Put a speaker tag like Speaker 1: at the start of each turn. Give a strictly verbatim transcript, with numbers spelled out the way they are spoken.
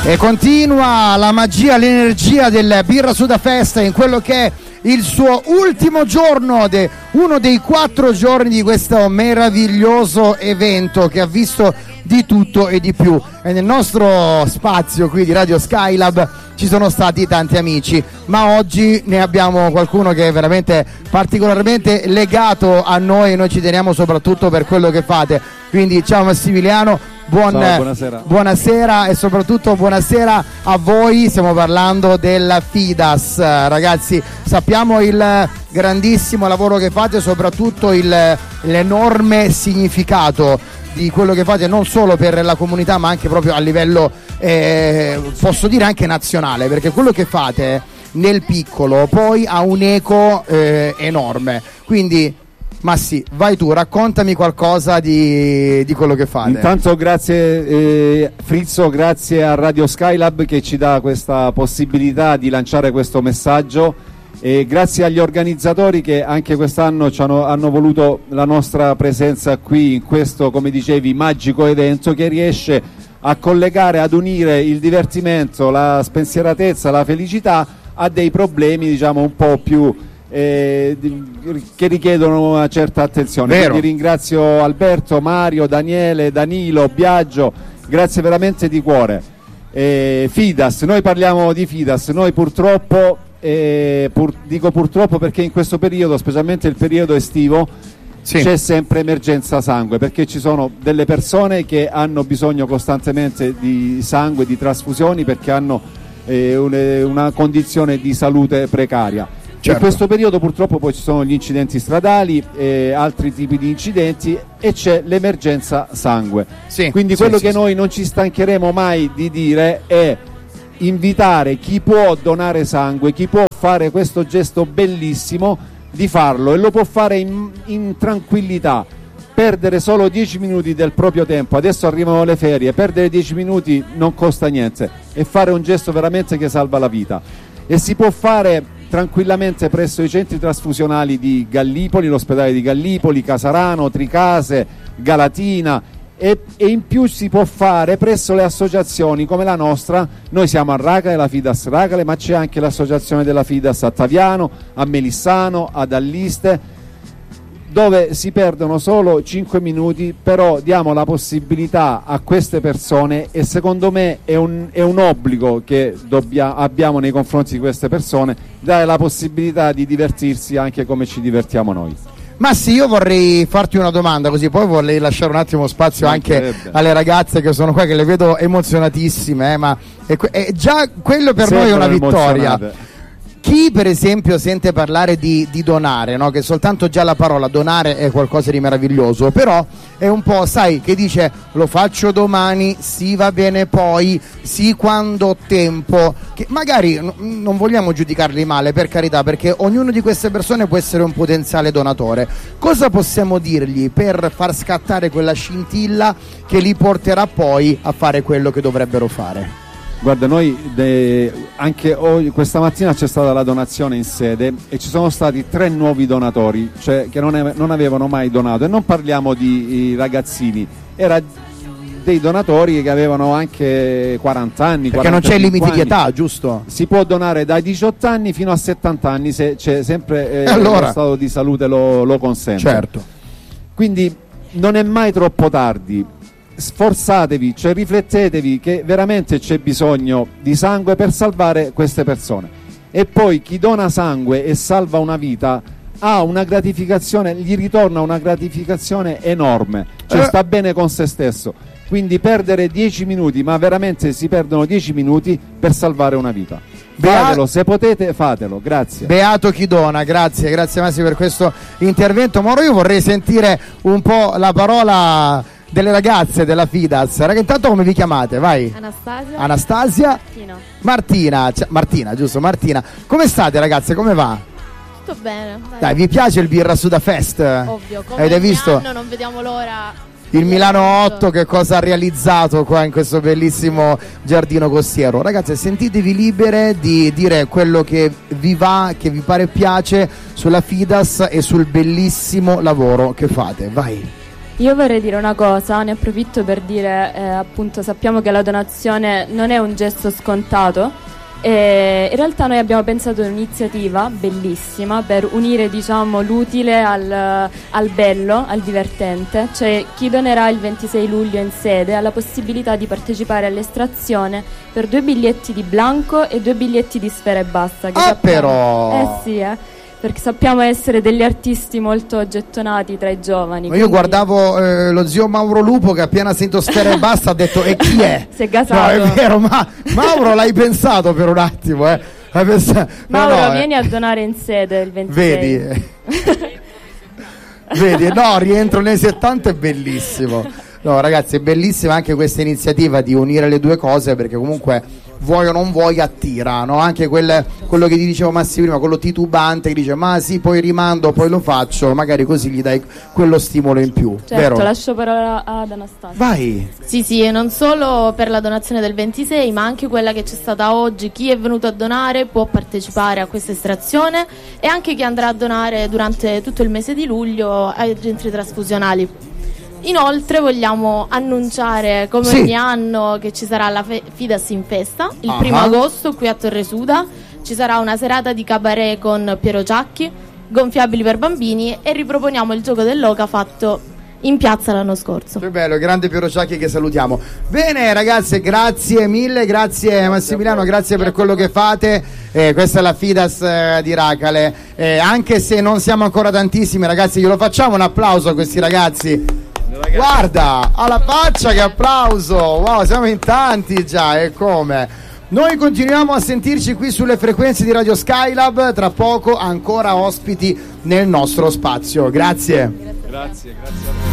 Speaker 1: E continua la magia, l'energia del Birra Suda Fest in quello che è il suo ultimo giorno, de, uno dei quattro giorni di questo meraviglioso evento che ha visto di tutto e di più. E nel nostro spazio qui di Radio Skylab ci sono stati tanti amici, ma oggi ne abbiamo qualcuno che è veramente particolarmente legato a noi e noi ci teniamo soprattutto per quello che fate. Quindi ciao Massimiliano, buon,
Speaker 2: ciao, buonasera.
Speaker 1: buonasera e soprattutto buonasera a voi. Stiamo parlando della Fidas, ragazzi, sappiamo il grandissimo lavoro che fate, soprattutto il, l'enorme significato di quello che fate non solo per la comunità ma anche proprio a livello eh, posso dire anche nazionale, perché quello che fate nel piccolo poi ha un eco eh, enorme. Quindi Massi, vai tu, raccontami qualcosa di, di quello che fate.
Speaker 2: Intanto grazie eh, Frizzo, grazie a Radio Skylab che ci dà questa possibilità di lanciare questo messaggio, e grazie agli organizzatori che anche quest'anno ci hanno, hanno voluto la nostra presenza qui in questo, come dicevi, magico evento che riesce a collegare, ad unire il divertimento, la spensieratezza, la felicità a dei problemi diciamo un po' più Eh, che richiedono una certa attenzione.
Speaker 1: Vero.
Speaker 2: Quindi ringrazio Alberto, Mario, Daniele, Danilo, Biagio, grazie veramente di cuore. eh, Fidas, noi parliamo di Fidas, noi purtroppo eh, pur, dico purtroppo perché in questo periodo, specialmente il periodo estivo, sì, c'è sempre emergenza sangue, perché ci sono delle persone che hanno bisogno costantemente di sangue, di trasfusioni, perché hanno eh, une, una condizione di salute precaria.
Speaker 1: Certo.
Speaker 2: In questo periodo purtroppo poi ci sono gli incidenti stradali e altri tipi di incidenti e c'è l'emergenza sangue.
Speaker 1: Sì,
Speaker 2: quindi
Speaker 1: sì,
Speaker 2: quello
Speaker 1: sì,
Speaker 2: che
Speaker 1: sì.
Speaker 2: noi non ci stancheremo mai di dire è invitare chi può donare sangue, chi può fare questo gesto bellissimo, di farlo, e lo può fare in, in tranquillità. Perdere solo dieci minuti del proprio tempo, adesso arrivano le ferie, perdere dieci minuti non costa niente, e fare un gesto veramente che salva la vita. E si può fare tranquillamente presso i centri trasfusionali di Gallipoli, l'ospedale di Gallipoli, Casarano, Tricase, Galatina, e, e in più si può fare presso le associazioni come la nostra. Noi siamo a Racale, la Fidas Racale, ma c'è anche l'associazione della Fidas a Taviano, a Melissano, ad Alliste, dove si perdono solo cinque minuti, però diamo la possibilità a queste persone, e secondo me è un, è un obbligo che dobbia, abbiamo nei confronti di queste persone, dare la possibilità di divertirsi anche come ci divertiamo noi.
Speaker 1: Ma sì, io vorrei farti una domanda, così poi vorrei lasciare un attimo spazio anche alle ragazze che sono qua, che le vedo emozionatissime, eh, ma è, è già quello per
Speaker 2: Sembrano
Speaker 1: noi è una vittoria.
Speaker 2: emozionate.
Speaker 1: Chi per esempio sente parlare di, di donare, no? Che soltanto già la parola donare è qualcosa di meraviglioso, però è un po', sai, che dice lo faccio domani, sì va bene poi, sì quando ho tempo, che magari n- non vogliamo giudicarli male, per carità, perché ognuno di queste persone può essere un potenziale donatore. Cosa possiamo dirgli per far scattare quella scintilla che li porterà poi a fare quello che dovrebbero fare?
Speaker 2: Guarda, noi de, anche oggi, questa mattina c'è stata la donazione in sede e ci sono stati tre nuovi donatori, cioè che non, è, non avevano mai donato, e non parliamo di ragazzini, era dei donatori che avevano anche quaranta anni,
Speaker 1: perché non c'è limiti di età, giusto?
Speaker 2: Si può donare dai diciotto anni fino a settanta anni, se c'è sempre eh,
Speaker 1: allora,
Speaker 2: lo stato di salute lo, lo consente.
Speaker 1: Certo.
Speaker 2: Quindi non è mai troppo tardi. Sforzatevi, cioè riflettetevi che veramente c'è bisogno di sangue per salvare queste persone, e poi chi dona sangue e salva una vita ha una gratificazione, gli ritorna una gratificazione enorme, cioè
Speaker 1: eh.
Speaker 2: sta bene con se stesso. Quindi perdere dieci minuti, ma veramente si perdono dieci minuti per salvare una vita. Fatelo, se potete fatelo, grazie.
Speaker 1: Beato chi dona, grazie, grazie Massi per questo intervento. Moro, io vorrei sentire un po' la parola delle ragazze della Fidas. Raga, intanto come vi chiamate? Vai.
Speaker 3: Anastasia.
Speaker 1: Anastasia.
Speaker 3: Martina.
Speaker 1: Martina, cioè, Martina, giusto, Martina. Come state ragazze? Come va?
Speaker 3: Tutto bene. Dai,
Speaker 1: Dai, vi piace il Birra Suda Fest?
Speaker 3: ovvio, come
Speaker 1: Avete
Speaker 3: ogni
Speaker 1: visto?
Speaker 3: anno non vediamo l'ora.
Speaker 1: Il Milano otto che cosa ha realizzato qua in questo bellissimo giardino costiero. Ragazze, sentitevi libere di dire quello che vi va, che vi pare piace sulla Fidas e sul bellissimo lavoro che fate. Vai.
Speaker 4: Io vorrei dire una cosa, ne approfitto per dire, eh, appunto, sappiamo che la donazione non è un gesto scontato. E in realtà noi abbiamo pensato a un'iniziativa bellissima per unire, diciamo, l'utile al, al bello, al divertente. Cioè chi donerà il ventisei luglio in sede ha la possibilità di partecipare all'estrazione per due biglietti di Blanco e due biglietti di Sfera Ebbasta. Che
Speaker 1: ah
Speaker 4: sappiamo,
Speaker 1: però
Speaker 4: eh sì eh perché sappiamo essere degli artisti molto gettonati tra i giovani.
Speaker 1: Ma
Speaker 4: quindi...
Speaker 1: io guardavo eh, lo zio Mauro Lupo che appena sento Sfera e Basta ha detto e chi è?
Speaker 4: Si è gasato.
Speaker 1: No, è vero, ma Mauro l'hai pensato per un attimo, eh? Hai pensato...
Speaker 4: Mauro,
Speaker 1: no, no,
Speaker 4: vieni
Speaker 1: eh.
Speaker 4: a donare in sede il ventisei.
Speaker 1: Vedi? Vedi, no, rientro nei settanta, è bellissimo. No, ragazzi, è bellissima anche questa iniziativa di unire le due cose, perché comunque vuoi o non vuoi attira, no? Anche quel, quello che ti dicevo Massi prima, quello titubante che dice ma sì, poi rimando, poi lo faccio, magari così gli dai quello stimolo in più.
Speaker 4: Certo,
Speaker 1: vero?
Speaker 4: lascio parola ad Anastasia.
Speaker 1: Vai.
Speaker 3: Sì, sì, e non solo per la donazione del ventisei, ma anche quella che c'è stata oggi. Chi è venuto a donare può partecipare a questa estrazione, e anche chi andrà a donare durante tutto il mese di luglio ai centri trasfusionali. Inoltre vogliamo annunciare, come
Speaker 1: sì.
Speaker 3: ogni anno, che ci sarà la fe- Fidas in festa il
Speaker 1: uh-huh.
Speaker 3: primo agosto qui a Torre Suda. Ci sarà una serata di cabaret con Piero Ciacchi, gonfiabili per bambini, e riproponiamo il gioco dell'oca fatto in piazza l'anno scorso.
Speaker 1: Che bello, grande Piero Ciacchi, che salutiamo. Bene ragazze, grazie mille, grazie Massimiliano, grazie per quello che fate. Eh, questa è la Fidas eh, di Racale. Eh, anche se non siamo ancora tantissimi, ragazzi, glielo facciamo un applauso a questi ragazzi. Ragazzi. Guarda, alla faccia che applauso. Wow, siamo in tanti già, e come. Noi continuiamo a sentirci qui sulle frequenze di Radio Skylab. Tra poco ancora ospiti nel nostro spazio. Grazie.
Speaker 2: Grazie, grazie a voi.